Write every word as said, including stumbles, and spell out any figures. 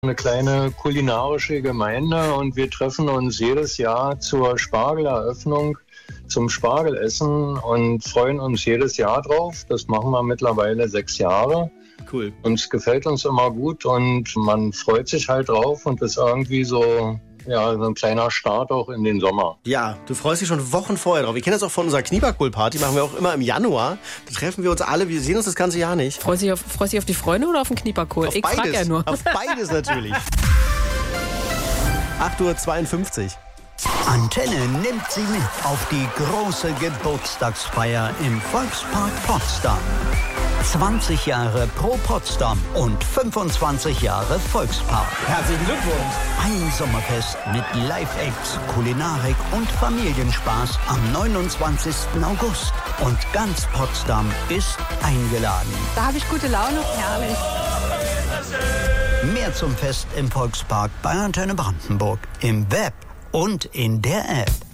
eine kleine kulinarische Gemeinde und wir treffen uns jedes Jahr zur Spargeleröffnung, zum Spargelessen und freuen uns jedes Jahr drauf. Das machen wir mittlerweile sechs Jahre. Cool. Uns gefällt uns immer gut und man freut sich halt drauf und ist irgendwie so, ja, so ein kleiner Start auch in den Sommer. Ja, du freust dich schon Wochen vorher drauf. Wir kennen das auch von unserer Kniebackkohl-Party, machen wir auch immer im Januar. Da treffen wir uns alle, wir sehen uns das ganze Jahr nicht. Freust du dich auf, freust dich auf die Freunde oder auf den Kniebackkohl? Auf ich frag beides, ja nur. auf beides natürlich. acht Uhr zweiundfünfzig. Antenne nimmt Sie mit auf die große Geburtstagsfeier im Volkspark Potsdam. zwanzig Jahre Pro Potsdam und fünfundzwanzig Jahre Volkspark. Herzlichen Glückwunsch! Ein Sommerfest mit Live-Acts, Kulinarik und Familienspaß am neunundzwanzigsten August. Und ganz Potsdam ist eingeladen. Da habe ich gute Laune. Herrlich. Mehr zum Fest im Volkspark bei Antenne Brandenburg. Im Web und in der App.